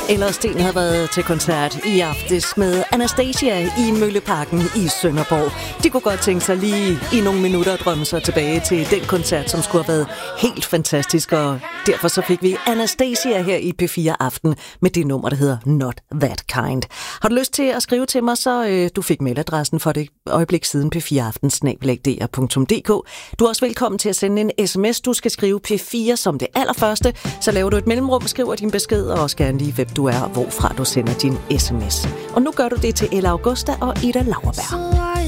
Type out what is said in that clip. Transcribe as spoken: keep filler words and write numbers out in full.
Eller Sten havde været til koncert i aftes med Anastasia i Mølleparken i Sønderborg. De kunne godt tænke sig lige i nogle minutter at drømme sig tilbage til den koncert, som skulle have været helt fantastisk. Og derfor så fik vi Anastasia her i P fire Aften med det nummer, der hedder Not That Kind. Har du lyst til at skrive til mig, så øh, du fik mailadressen for det øjeblik siden p fire aften snabel-a d r punktum d k. Du er også velkommen til at sende en sms. Du skal skrive P fire som det allerførste. Så laver du et mellemrum, skriver din besked og også gerne lige, hvem du er og hvorfra du sender din sms. Og nu gør du det til Ella Augusta og Ida Lauerberg.